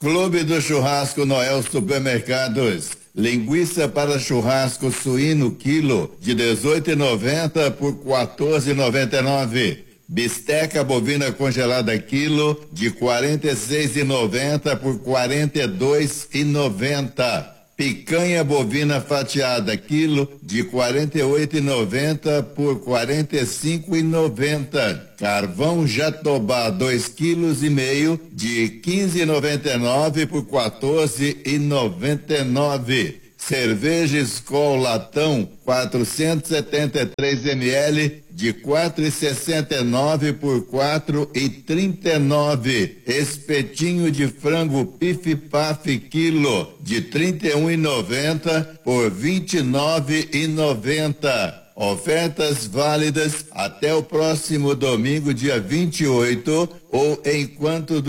Clube do Churrasco Noel Supermercados. Linguiça para churrasco suíno quilo de 18,90 por 14,99. Bisteca bovina congelada quilo de 46,90 por 42,90. Picanha bovina fatiada quilo de 48,90 por 45,90. Carvão jatobá 2,5 quilos de 15,99 por 14,99. Cerveja Skol latão 473 ml de 4,69 por 4,39. Espetinho de frango Pif Paf quilo de 31,90 por 29,90. Ofertas válidas até o próximo domingo, dia 28, ou enquanto